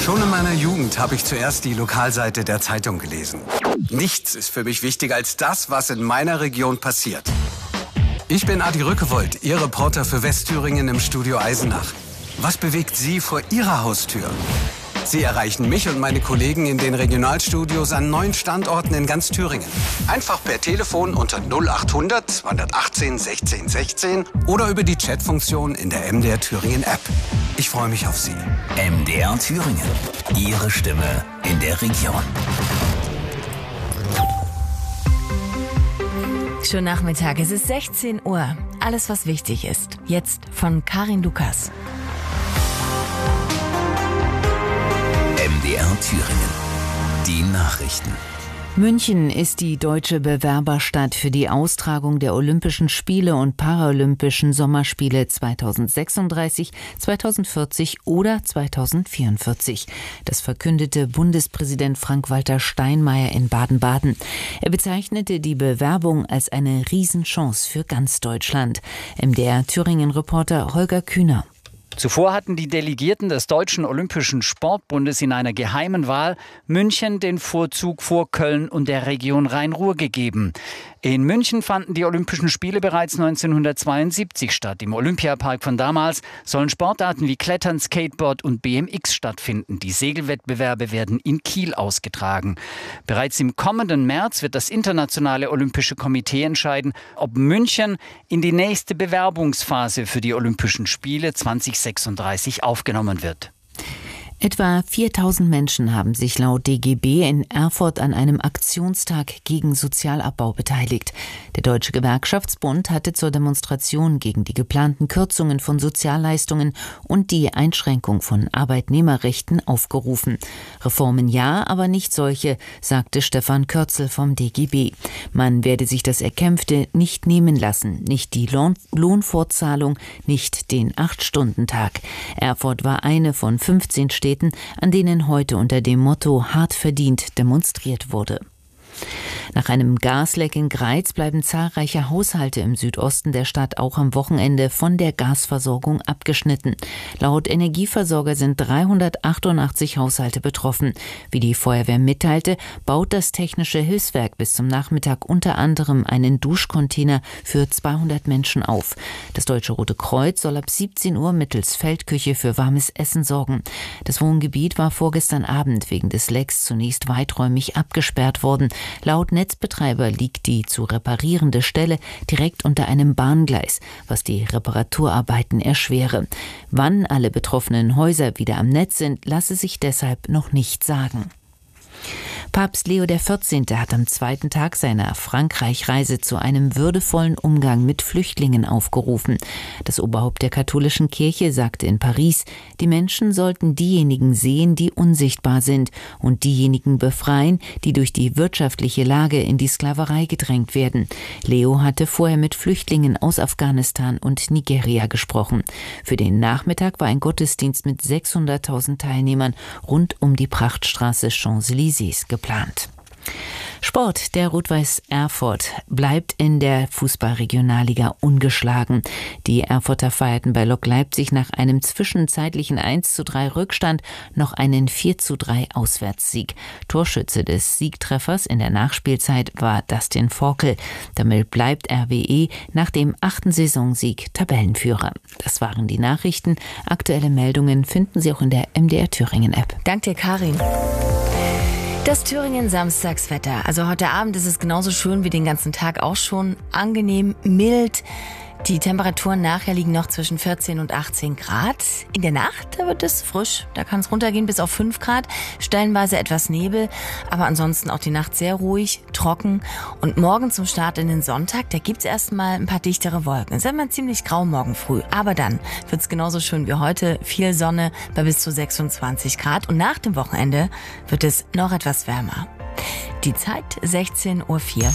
Schon in meiner Jugend habe ich zuerst die Lokalseite der Zeitung gelesen. Nichts ist für mich wichtiger als das, was in meiner Region passiert. Ich bin Adi Rückewold, Ihr Reporter für Westthüringen im Studio Eisenach. Was bewegt Sie vor Ihrer Haustür? Sie erreichen mich und meine Kollegen in den Regionalstudios an 9 Standorten in ganz Thüringen. Einfach per Telefon unter 0800 218 16 16 oder über die Chatfunktion in der MDR Thüringen App. Ich freue mich auf Sie. MDR Thüringen. Ihre Stimme in der Region. Schönen Nachmittag, es ist 16 Uhr. Alles, was wichtig ist. Jetzt von Karin Lukas. MDR Thüringen. Die Nachrichten. München ist die deutsche Bewerberstadt für die Austragung der Olympischen Spiele und Paralympischen Sommerspiele 2036, 2040 oder 2044. Das verkündete Bundespräsident Frank-Walter Steinmeier in Baden-Baden. Er bezeichnete die Bewerbung als eine Riesenchance für ganz Deutschland. MDR Thüringen-Reporter Holger Kühner. Zuvor hatten die Delegierten des Deutschen Olympischen Sportbundes in einer geheimen Wahl München den Vorzug vor Köln und der Region Rhein-Ruhr gegeben. In München fanden die Olympischen Spiele bereits 1972 statt. Im Olympiapark von damals sollen Sportarten wie Klettern, Skateboard und BMX stattfinden. Die Segelwettbewerbe werden in Kiel ausgetragen. Bereits im kommenden März wird das Internationale Olympische Komitee entscheiden, ob München in die nächste Bewerbungsphase für die Olympischen Spiele 2036 aufgenommen wird. Etwa 4000 Menschen haben sich laut DGB in Erfurt an einem Aktionstag gegen Sozialabbau beteiligt. Der Deutsche Gewerkschaftsbund hatte zur Demonstration gegen die geplanten Kürzungen von Sozialleistungen und die Einschränkung von Arbeitnehmerrechten aufgerufen. Reformen ja, aber nicht solche, sagte Stefan Kürzel vom DGB. Man werde sich das Erkämpfte nicht nehmen lassen, nicht die Lohnfortzahlung, nicht den 8-Stunden-Tag. Erfurt war eine von 15 Städten, an denen heute unter dem Motto hart verdient demonstriert wurde. Nach einem Gasleck in Greiz bleiben zahlreiche Haushalte im Südosten der Stadt auch am Wochenende von der Gasversorgung abgeschnitten. Laut Energieversorger sind 388 Haushalte betroffen. Wie die Feuerwehr mitteilte, baut das Technische Hilfswerk bis zum Nachmittag unter anderem einen Duschcontainer für 200 Menschen auf. Das Deutsche Rote Kreuz soll ab 17 Uhr mittels Feldküche für warmes Essen sorgen. Das Wohngebiet war vorgestern Abend wegen des Lecks zunächst weiträumig abgesperrt worden. Laut Netzbetreiber liegt die zu reparierende Stelle direkt unter einem Bahngleis, was die Reparaturarbeiten erschwere. Wann alle betroffenen Häuser wieder am Netz sind, lasse sich deshalb noch nicht sagen. Papst Leo XIV. Hat am zweiten Tag seiner Frankreich-Reise zu einem würdevollen Umgang mit Flüchtlingen aufgerufen. Das Oberhaupt der katholischen Kirche sagte in Paris, die Menschen sollten diejenigen sehen, die unsichtbar sind und diejenigen befreien, die durch die wirtschaftliche Lage in die Sklaverei gedrängt werden. Leo hatte vorher mit Flüchtlingen aus Afghanistan und Nigeria gesprochen. Für den Nachmittag war ein Gottesdienst mit 600.000 Teilnehmern rund um die Prachtstraße Champs-Élysées geplant. Sport. Der Rot-Weiß Erfurt bleibt in der Fußball-Regionalliga ungeschlagen. Die Erfurter feierten bei Lok Leipzig nach einem zwischenzeitlichen 1:3 Rückstand noch einen 4:3 Auswärtssieg. Torschütze des Siegtreffers in der Nachspielzeit war Dustin Forkel. Damit bleibt RWE nach dem 8. Saisonsieg Tabellenführer. Das waren die Nachrichten. Aktuelle Meldungen finden Sie auch in der MDR Thüringen App. Dank dir, Karin. Das Thüringen-Samstagswetter. Also heute Abend ist es genauso schön wie den ganzen Tag auch schon. Angenehm, mild. Die Temperaturen nachher liegen noch zwischen 14 und 18 Grad. In der Nacht, da wird es frisch. Da kann es runtergehen bis auf 5 Grad. Stellenweise etwas Nebel. Aber ansonsten auch die Nacht sehr ruhig, trocken. Und morgen zum Start in den Sonntag, da gibt's erstmal ein paar dichtere Wolken. Es ist immer ziemlich grau morgen früh. Aber dann wird's genauso schön wie heute. Viel Sonne bei bis zu 26 Grad. Und nach dem Wochenende wird es noch etwas wärmer. Die Zeit 16:04 Uhr.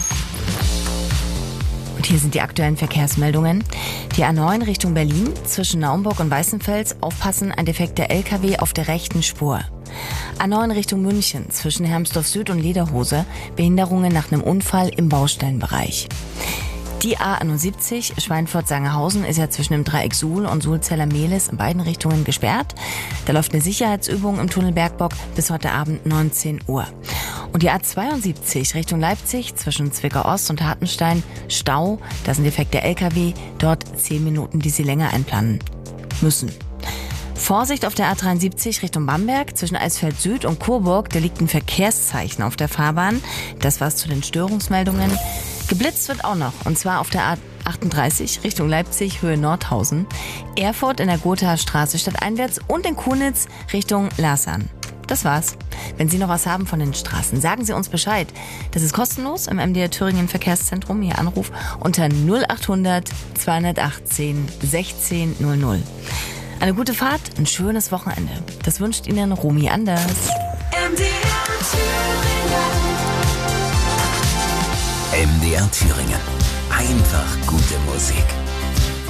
Und hier sind die aktuellen Verkehrsmeldungen. Die A9 Richtung Berlin zwischen Naumburg und Weißenfels. Aufpassen, ein defekter LKW auf der rechten Spur. A9 Richtung München zwischen Hermsdorf Süd und Lederhose. Behinderungen nach einem Unfall im Baustellenbereich. Die A71 Schweinfurt-Sangerhausen ist ja zwischen dem Dreieck Suhl und Sulzeller-Mehlis in beiden Richtungen gesperrt. Da läuft eine Sicherheitsübung im Tunnel Bergbock bis heute Abend 19 Uhr. Und die A72 Richtung Leipzig zwischen Zwickau-Ost und Hartenstein, Stau, da sind defekte LKW, dort 10 Minuten, die Sie länger einplanen müssen. Vorsicht auf der A73 Richtung Bamberg zwischen Eisfeld Süd und Coburg, da liegt ein Verkehrszeichen auf der Fahrbahn. Das war's zu den Störungsmeldungen. Geblitzt wird auch noch, und zwar auf der A38 Richtung Leipzig, Höhe Nordhausen, Erfurt in der Gothaer Straße stadteinwärts und in Kunitz Richtung Lasern. Das war's. Wenn Sie noch was haben von den Straßen, sagen Sie uns Bescheid. Das ist kostenlos im MDR Thüringen Verkehrszentrum. Ihr Anruf unter 0800 218 1600. Eine gute Fahrt, ein schönes Wochenende. Das wünscht Ihnen Romy Anders. MDR Thüringen. Einfach gute Musik.